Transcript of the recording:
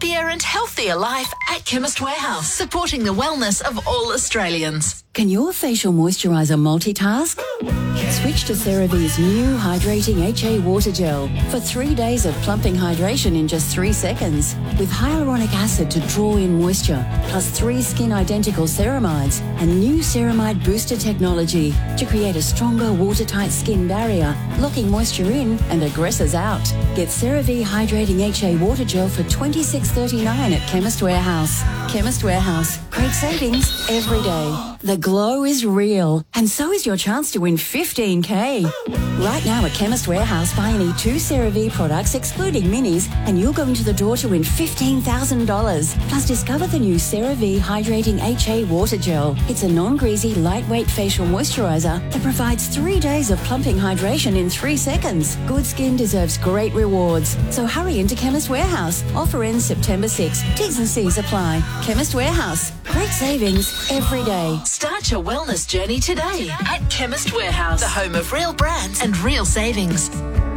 happier and healthier life at Chemist Warehouse, supporting the wellness of all Australians. Can your facial moisturiser multitask? Switch to CeraVe's new Hydrating HA Water Gel for 3 days of plumping hydration in just 3 seconds. With hyaluronic acid to draw in moisture, plus 3 skin-identical ceramides and new ceramide booster technology to create a stronger watertight skin barrier, locking moisture in and aggressors out. Get CeraVe Hydrating HA Water Gel for $26.39 at Chemist Warehouse. Chemist Warehouse. Great savings every day. The glow is real, and so is your chance to win $15K. Right now at Chemist Warehouse, buy any 2 CeraVe products, excluding minis, and you'll go into the door to win $15,000. Plus, discover the new CeraVe Hydrating HA Water Gel. It's a non-greasy, lightweight facial moisturiser that provides 3 days of plumping hydration in 3 seconds. Good skin deserves great rewards, so hurry into Chemist Warehouse. Offer ends September 6. T's and C's apply. Chemist Warehouse. Great savings every day. Start your wellness journey today at Chemist Warehouse, the home of real brands and real savings.